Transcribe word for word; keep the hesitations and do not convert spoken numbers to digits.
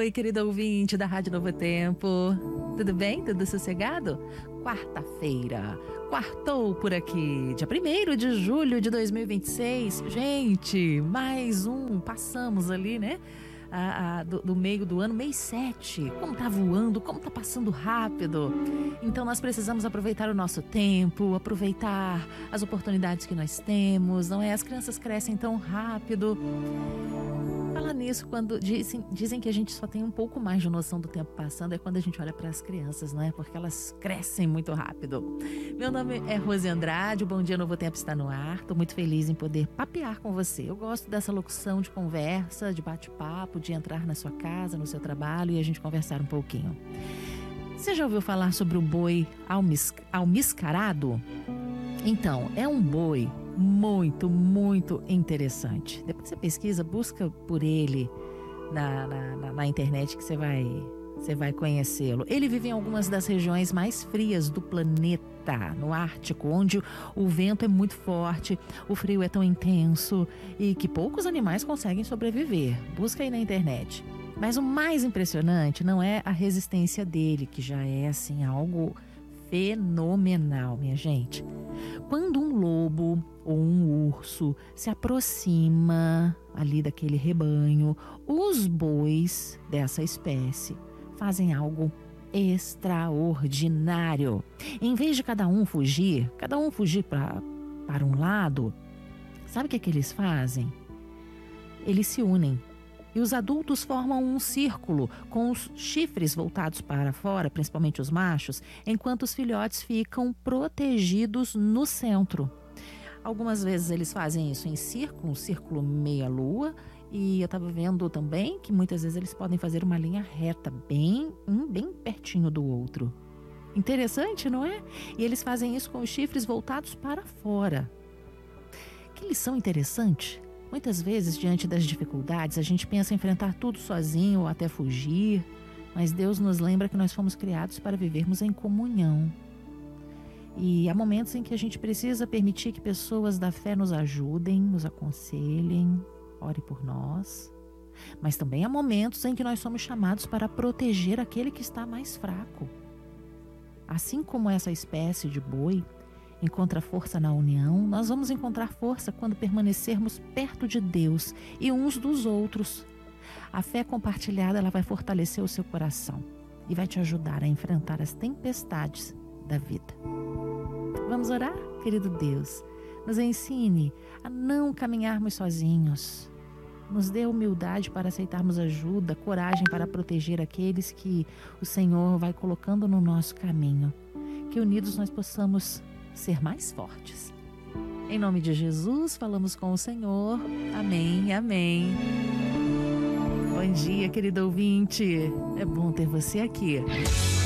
Oi, querido ouvinte da Rádio Novo Tempo. Tudo bem? Tudo sossegado? Quarta-feira, quartou por aqui, dia primeiro de julho de dois mil e vinte e seis. Gente, mais um, passamos ali, né? A, a, do, do meio do ano, mês sete. Como tá voando, como tá passando rápido. Então nós precisamos aproveitar o nosso tempo, aproveitar as oportunidades que nós temos, não é? As crianças crescem tão rápido. Falar nisso, quando dizem, dizem que a gente só tem um pouco mais de noção do tempo passando, é quando a gente olha para as crianças, não é? Porque elas crescem muito rápido. Meu nome é Rose Andrade, o Bom Dia Novo Tempo está no ar. Estou muito feliz em poder papear com você. Eu gosto dessa locução de conversa, de bate-papo, de entrar na sua casa, no seu trabalho e a gente conversar um pouquinho. Você já ouviu falar sobre o boi almis, almiscarado? Então, é um boi muito, muito interessante. Depois você pesquisa, busca por ele na, na, na, na internet que você vai, você vai conhecê-lo. Ele vive em algumas das regiões mais frias do planeta, no Ártico, onde o vento é muito forte, o frio é tão intenso e que poucos animais conseguem sobreviver. Busca aí na internet. Mas o mais impressionante não é a resistência dele, que já é assim algo fenomenal, minha gente. Quando um lobo ou um urso se aproxima ali daquele rebanho, os bois dessa espécie fazem algo extraordinário. Em vez de cada um fugir, cada um fugir pra, para um lado, sabe o que, é que eles fazem? Eles se unem. E os adultos formam um círculo com os chifres voltados para fora, principalmente os machos, enquanto os filhotes ficam protegidos no centro. Algumas vezes eles fazem isso em círculo, um círculo meia-lua, e eu estava vendo também que muitas vezes eles podem fazer uma linha reta, bem, um bem pertinho do outro. Interessante, não é? E eles fazem isso com os chifres voltados para fora. Que lição interessante! Muitas vezes, diante das dificuldades, a gente pensa em enfrentar tudo sozinho ou até fugir, mas Deus nos lembra que nós fomos criados para vivermos em comunhão. E há momentos em que a gente precisa permitir que pessoas da fé nos ajudem, nos aconselhem, ore por nós. Mas também há momentos em que nós somos chamados para proteger aquele que está mais fraco. Assim como essa espécie de boi encontra força na união, nós vamos encontrar força quando permanecermos perto de Deus e uns dos outros. A fé compartilhada, ela vai fortalecer o seu coração e vai te ajudar a enfrentar as tempestades da vida. Vamos orar? Querido Deus, nos ensine a não caminharmos sozinhos. Nos dê humildade para aceitarmos ajuda, coragem para proteger aqueles que o Senhor vai colocando no nosso caminho. Que unidos nós possamos ser mais fortes. Em nome de Jesus, falamos com o Senhor. Amém, amém. Bom dia, querido ouvinte. É bom ter você aqui.